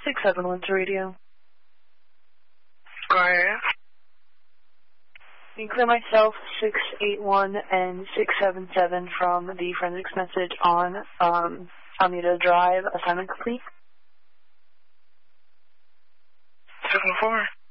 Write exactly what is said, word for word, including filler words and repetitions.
six seven one to radio. Go ahead. You can clear myself, six eight one and six seven seven from the forensics message on um, Alameda Drive. Assignment complete. seven four.